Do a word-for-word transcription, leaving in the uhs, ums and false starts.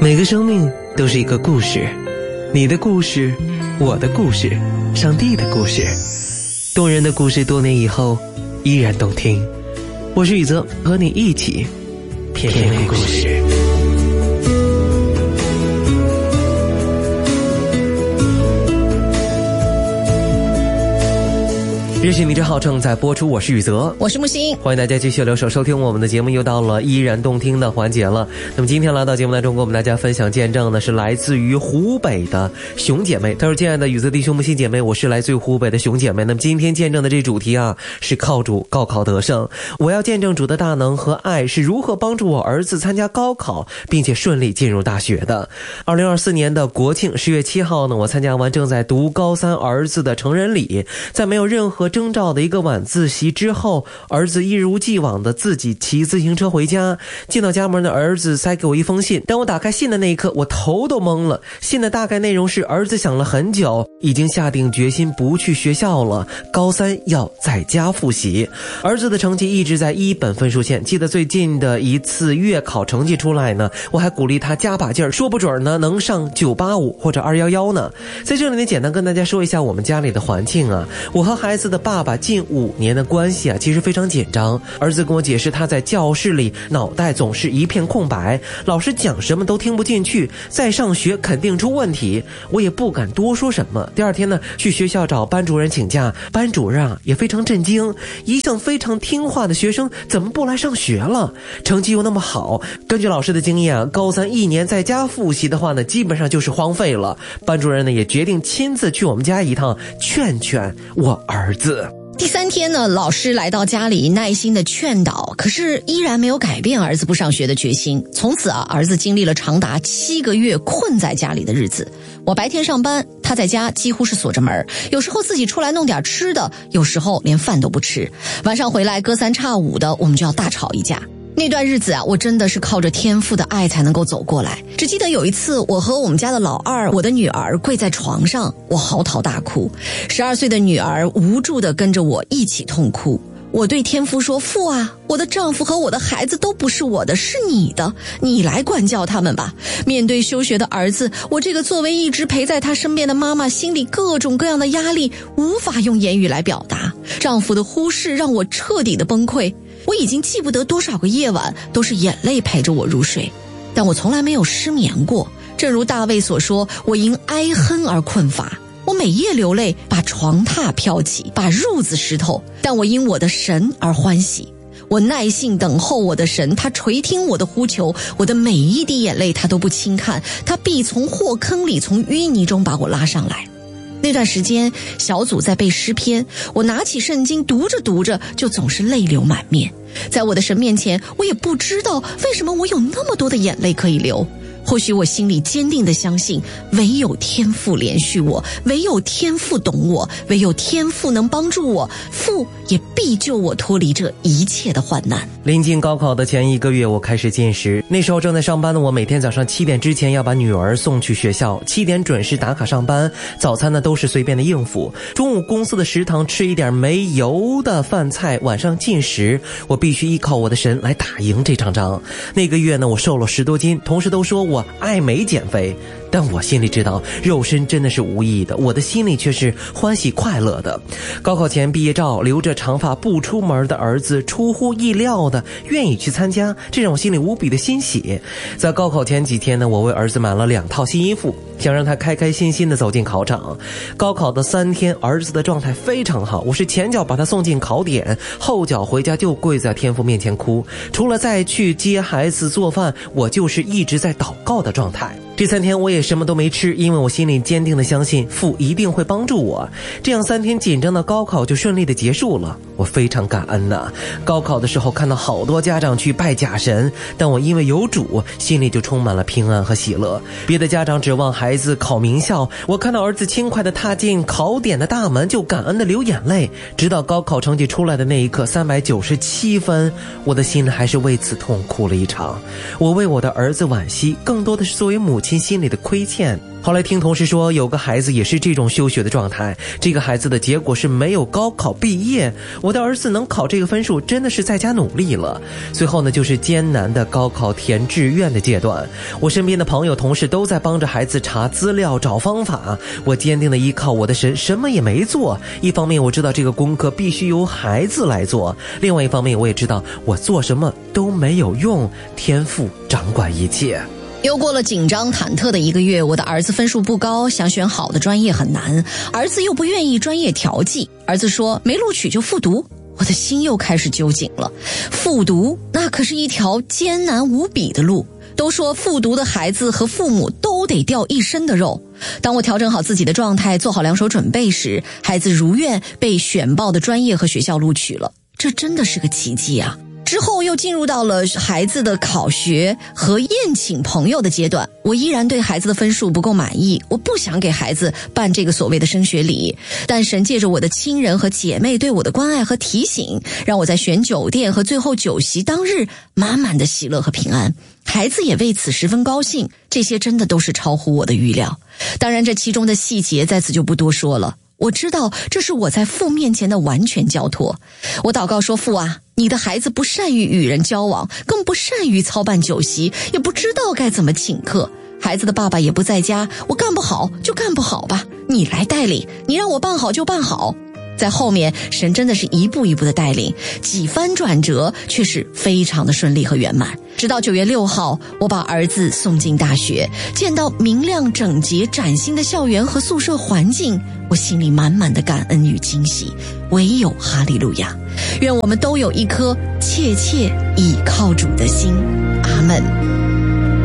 每个生命都是一个故事，你的故事，我的故事，上帝的故事，动人的故事，多年以后依然动听。我是宇泽，和你一起品味故事。日行你之号正在播出，我是宇泽， 我是木星， 欢迎大家继续留守收听我们的节目，又到了依然动听的环节了。那么今天来到节目当中，跟我们大家分享见证的是来自于湖北的熊姐妹。她说：“亲爱的宇泽弟兄木星姐妹，我是来自于湖北的熊姐妹。那么今天见证的这主题啊，是靠主高考得胜。我要见证主的大能和爱是如何帮助我儿子参加高考，并且顺利进入大学的。二零二四年的国庆十月七号呢，我参加完正在读高三儿子的成人礼，在没有任何征兆的一个晚自习之后，儿子一如既往的自己骑自行车回家。进到家门的儿子塞给我一封信，当我打开信的那一刻，我头都懵了。信的大概内容是，儿子想了很久，已经下定决心不去学校了，高三要在家复习。儿子的成绩一直在一本分数线，记得最近的一次月考成绩出来呢，我还鼓励他加把劲儿，说不准呢能上九八五或者二一一呢。在这里呢，简单跟大家说一下我们家里的环境啊，我和孩子的爸爸近五年的关系啊，其实非常紧张。儿子跟我解释，他在教室里脑袋总是一片空白，老师讲什么都听不进去，在上学肯定出问题。我也不敢多说什么。第二天呢，去学校找班主任请假，班主任啊也非常震惊，一向非常听话的学生怎么不来上学了？成绩又那么好。根据老师的经验啊，高三一年在家复习的话呢，基本上就是荒废了。班主任呢也决定亲自去我们家一趟，劝劝我儿子。 第三天呢，老师来到家里，耐心的劝导，可是依然没有改变儿子不上学的决心。从此啊，儿子经历了长达七个月困在家里的日子。我白天上班，他在家几乎是锁着门，有时候自己出来弄点吃的，有时候连饭都不吃。晚上回来隔三差五的，我们就要大吵一架。那段日子啊，我真的是靠着天父的爱才能够走过来。只记得有一次，我和我们家的老二，我的女儿跪在床上，我嚎啕大哭。十二岁的女儿无助地跟着我一起痛哭。我对天父说：“父啊，我的丈夫和我的孩子都不是我的，是你的，你来管教他们吧。”面对休学的儿子，我这个作为一直陪在他身边的妈妈，心里各种各样的压力无法用言语来表达。丈夫的忽视让我彻底的崩溃。我已经记不得多少个夜晚都是眼泪陪着我入睡，但我从来没有失眠过。正如大卫所说，我因哀恨而困乏。我每夜流泪，把床榻飘起，把褥子湿透，但我因我的神而欢喜。我耐心等候我的神，他垂听我的呼求，我的每一滴眼泪他都不轻看，他必从祸坑里，从淤泥中把我拉上来。那段时间小组在背诗篇，我拿起圣经读着读着就总是泪流满面。在我的神面前，我也不知道为什么我有那么多的眼泪可以流。或许我心里坚定地相信，唯有天父怜恤我，唯有天父懂我，唯有天父能帮助我，父也必救我脱离这一切的患难。 临近高考的前一个月，我开始进食。那时候正在上班的我，每天早上七点之前要把女儿送去学校，七点准时打卡上班。早餐呢都是随便的应付，中午公司的食堂吃一点没油的饭菜，晚上进食。我必须依靠我的神来打赢这场仗。那个月呢，我瘦了十多斤，同事都说我爱美减肥，但我心里知道肉身真的是无益的，我的心里却是欢喜快乐的。高考前毕业照，留着长发不出门的儿子出乎意料的愿意去参加，这让我心里无比的欣喜。在高考前几天呢，我为儿子买了两套新衣服，想让他开开心心的走进考场。高考的三天，儿子的状态非常好，我是前脚把他送进考点，后脚回家就跪在天父面前哭。除了再去接孩子做饭，我就是一直在祷告的状态。这三天我也什么都没吃，因为我心里坚定的相信父一定会帮助我。这样三天紧张的高考就顺利的结束了，我非常感恩呐、啊。高考的时候看到好多家长去拜假神，但我因为有主，心里就充满了平安和喜乐。别的家长指望孩子考名校，我看到儿子轻快的踏进考点的大门就感恩的流眼泪。直到高考成绩出来的那一刻，三百九十七分，我的心里还是为此痛哭了一场。我为我的儿子惋惜，更多的是作为母亲心里的亏欠。 后来听同事说，有个孩子也是这种休学的状态，这个孩子的结果是没有高考毕业。我的儿子能考这个分数，真的是在家努力了。随后呢，就是艰难的高考填志愿的阶段，我身边的朋友同事都在帮着孩子查资料找方法，我坚定的依靠我的神，什么也没做。一方面我知道这个功课必须由孩子来做，另外一方面我也知道我做什么都没有用，天赋掌管一切。 又过了紧张忐忑的一个月，我的儿子分数不高，想选好的专业很难，儿子又不愿意专业调剂，儿子说没录取就复读，我的心又开始揪紧了。复读那可是一条艰难无比的路，都说复读的孩子和父母都得掉一身的肉。当我调整好自己的状态，做好两手准备时，孩子如愿被选报的专业和学校录取了，这真的是个奇迹啊。之后又进入到了孩子的考学和宴请朋友的阶段，我依然对孩子的分数不够满意，我不想给孩子办这个所谓的升学礼，但神借着我的亲人和姐妹对我的关爱和提醒，让我在选酒店和最后酒席当日满满的喜乐和平安，孩子也为此十分高兴，这些真的都是超乎我的预料。当然这其中的细节在此就不多说了，我知道这是我在父面前的完全交托。我祷告说，父啊，你的孩子不善于与人交往，更不善于操办酒席，也不知道该怎么请客，孩子的爸爸也不在家，我干不好就干不好吧，你来带领，你让我办好就办好。在后面神真的是一步一步的带领，几番转折却是非常的顺利和圆满。直到九月六号，我把儿子送进大学，见到明亮整洁崭新的校园和宿舍环境，我心里满满的感恩与惊喜，唯有哈利路亚。愿我们都有一颗切切倚靠主的心，阿们。